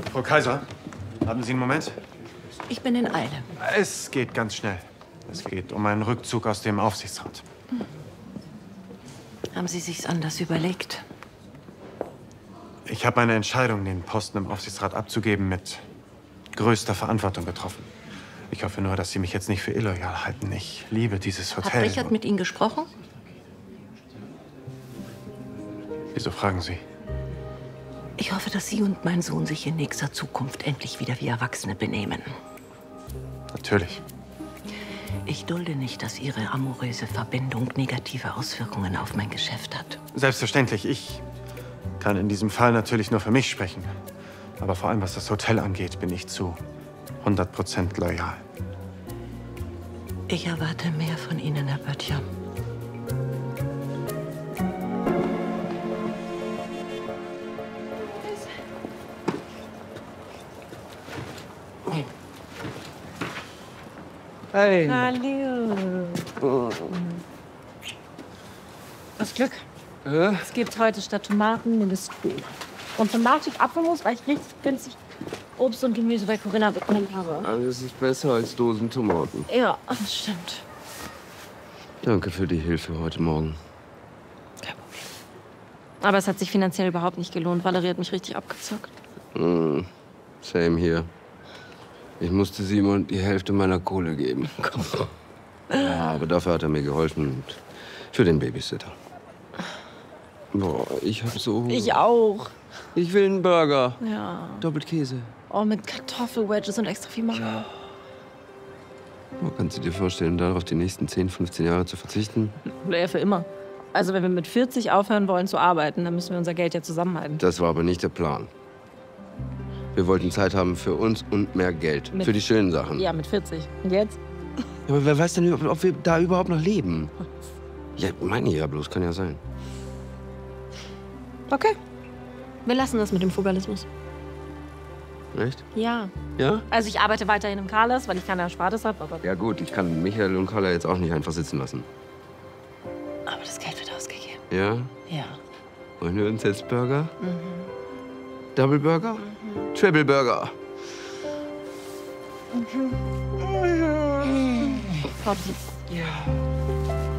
Frau Kaiser, haben Sie einen Moment? Ich bin in Eile. Es geht ganz schnell. Es geht um einen Rückzug aus dem Aufsichtsrat. Haben Sie sich's anders überlegt? Ich habe meine Entscheidung, den Posten im Aufsichtsrat abzugeben, mit größter Verantwortung getroffen. Ich hoffe nur, dass Sie mich jetzt nicht für illoyal halten. Ich liebe dieses Hotel. Hat Richard mit Ihnen gesprochen? Wieso fragen Sie? Ich hoffe, dass Sie und mein Sohn sich in nächster Zukunft endlich wieder wie Erwachsene benehmen. Natürlich. Ich dulde nicht, dass Ihre amoröse Verbindung negative Auswirkungen auf mein Geschäft hat. Selbstverständlich. Ich kann in diesem Fall natürlich nur für mich sprechen. Aber vor allem, was das Hotel angeht, bin ich zu 100% loyal. Ich erwarte mehr von Ihnen, Herr Böttcher. Hey. Hallo. Das Glück. Es gibt heute statt Tomaten Mindestgrün. Und Tomatik Apfelmus, weil ich richtig günstig Obst und Gemüse bei Corinna bekommen habe. Alles ist besser als Dosentomaten. Ja, das stimmt. Danke für die Hilfe heute Morgen. Kein Problem. Aber es hat sich finanziell überhaupt nicht gelohnt. Valerie hat mich richtig abgezockt. Same hier. Ich musste Simon die Hälfte meiner Kohle geben. Ja, aber dafür hat er mir geholfen und für den Babysitter. Boah, ich hab so Hunger. Ich auch. Ich will einen Burger. Ja. Doppelt Käse. Oh, mit Kartoffelwedges und extra viel Mayo. Ja. Oh, kannst du dir vorstellen, darauf die nächsten 10, 15 Jahre zu verzichten? Oder eher für immer. Also wenn wir mit 40 aufhören wollen zu arbeiten, dann müssen wir unser Geld ja zusammenhalten. Das war aber nicht der Plan. Wir wollten Zeit haben für uns und mehr Geld. Für die schönen Sachen. Ja, mit 40. Und jetzt? Ja, aber wer weiß denn, ob wir da überhaupt noch leben? Ja, meine ich ja bloß, kann ja sein. Okay. Wir lassen das mit dem Frugalismus. Echt? Ja. Ja? Also ich arbeite weiterhin im Carlas, weil ich keine Erspartes habe, aber... Ja gut, ich kann Michael und Carla jetzt auch nicht einfach sitzen lassen. Aber das Geld wird ausgegeben. Ja? Ja. Wollen wir uns jetzt Burger? Double Burger? Triple Burger? Frau Dietz. Ja.